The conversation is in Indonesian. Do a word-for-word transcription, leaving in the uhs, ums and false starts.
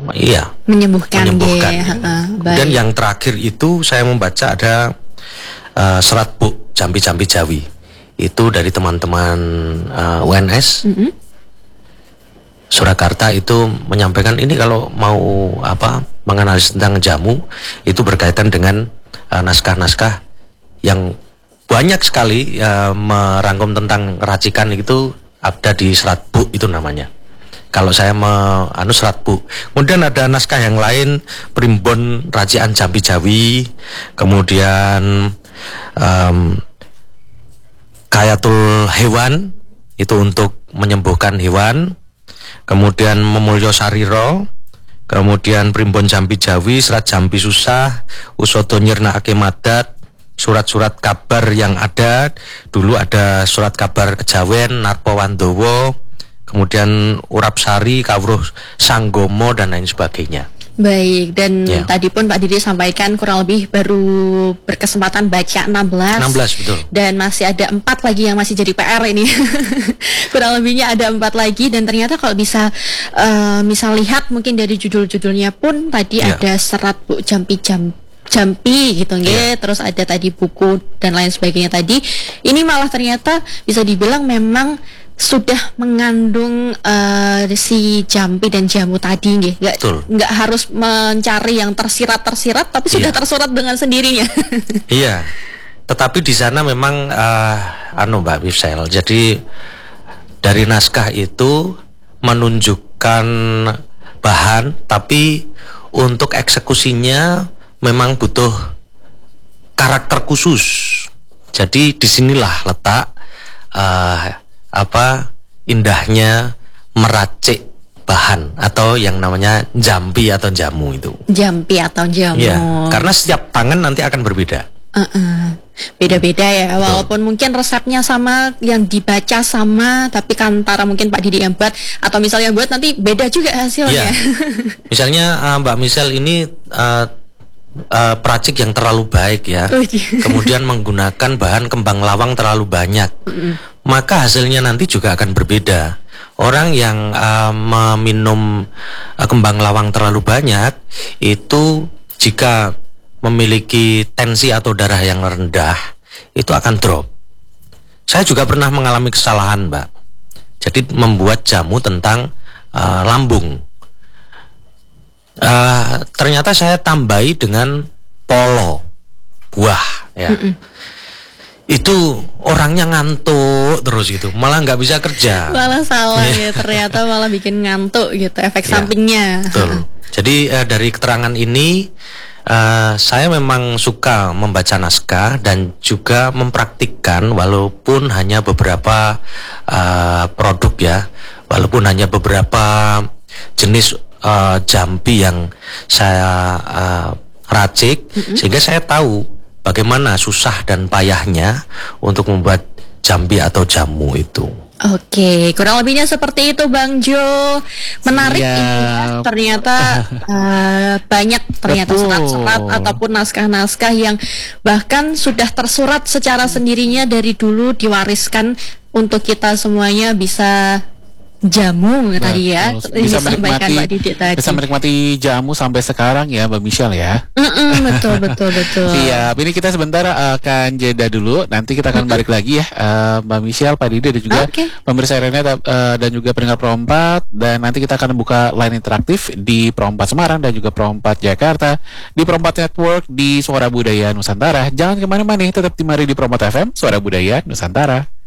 iya, menyembuhkan. menyembuhkan. Ya. Uh, Dan yang terakhir itu saya membaca ada uh, serat bu jampi-jampi Jawi. Itu dari teman-teman uh, U N S mm-hmm. Surakarta, itu menyampaikan ini kalau mau apa menganalisis tentang jamu itu berkaitan dengan uh, naskah-naskah yang banyak sekali uh, merangkum tentang racikan, itu ada di serat bu itu namanya. Kalau saya me, anu serat bu. Kemudian ada naskah yang lain, Primbon Racikan Jampi Jawi, kemudian um, Kayatul Hewan itu untuk menyembuhkan hewan, kemudian Memulyo Sariro, kemudian Primbon Jampi Jawi, Serat Jampi Susah, Usodo Nyirnakake Madat, surat-surat kabar yang ada dulu, ada surat kabar Kejawen, Narpa Wandowo, kemudian Urap Sari, Kawruh Sanggomo, dan lain sebagainya. Baik, dan ya. Tadi pun Pak Didi sampaikan kurang lebih baru berkesempatan baca enam belas. enam belas, betul. Dan masih ada empat lagi yang masih jadi P R ini. Kurang lebihnya ada empat lagi, dan ternyata kalau bisa uh, misal lihat mungkin dari judul-judulnya pun tadi ya. Ada serat bu jampi jam jampi gitu nggih, yeah. Terus ada tadi buku dan lain sebagainya tadi. Ini malah ternyata bisa dibilang memang sudah mengandung uh, si jampi dan jamu tadi nggih. Nggak nggak harus mencari yang tersirat-tersirat, tapi sudah yeah. tersurat dengan sendirinya. Iya. Tetapi di sana memang uh, anu Mbak Mifsel. Jadi dari naskah itu menunjukkan bahan, tapi untuk eksekusinya memang butuh karakter khusus. Jadi disinilah letak uh, apa indahnya meracik bahan atau yang namanya jampi atau jamu itu. Jampi atau jamu. Ya, karena setiap tangan nanti akan berbeda. Uh-uh. Beda-beda ya. Betul. Walaupun mungkin resepnya sama, yang dibaca sama, tapi kan antara mungkin Pak Didi yang buat atau misalnya buat nanti beda juga hasilnya. Ya. Misalnya uh, Mbak Michelle ini uh, Uh, peracik yang terlalu baik ya, kemudian menggunakan bahan kembang lawang terlalu banyak, mm-hmm. maka hasilnya nanti juga akan berbeda. Orang yang uh, meminum uh, kembang lawang terlalu banyak itu jika memiliki tensi atau darah yang rendah itu akan drop. Saya juga pernah mengalami kesalahan, Mbak. Jadi membuat jamu tentang uh, lambung. Uh, ternyata saya tambahi dengan polo buah ya. Mm-mm. Itu orangnya ngantuk terus gitu, malah nggak bisa kerja, malah salah ya, ternyata malah bikin ngantuk gitu, efek ya, sampingnya. Betul. Jadi uh, dari keterangan ini uh, saya memang suka membaca naskah dan juga mempraktikkan walaupun hanya beberapa uh, produk ya, walaupun hanya beberapa jenis Uh, jampi yang saya uh, racik, mm-hmm. sehingga saya tahu bagaimana susah dan payahnya untuk membuat jampi atau jamu itu. Oke, kurang lebihnya seperti itu Bang Jo. Menarik Siap. ini ya. Ternyata uh, banyak ternyata Betul. serat-serat ataupun naskah-naskah yang bahkan sudah tersurat secara sendirinya dari dulu, diwariskan untuk kita semuanya bisa jamu. Betul. Tadi ya bisa menikmati, Mbak Didi tadi. Bisa menikmati jamu sampai sekarang ya Mbak Michelle ya. Mm-mm, betul betul betul. Iya, ini kita sebentar akan jeda dulu. Nanti kita akan balik lagi ya, uh, Mbak Michelle, Pak Didi dan juga okay. pemirsa Rene uh, dan juga pendengar Pro empat. Dan nanti kita akan buka line interaktif di Pro empat Semarang dan juga Pro empat Jakarta, di Pro empat Network, di Suara Budaya Nusantara. Jangan kemana-mana, tetap dimari di Pro empat F M, Suara Budaya Nusantara.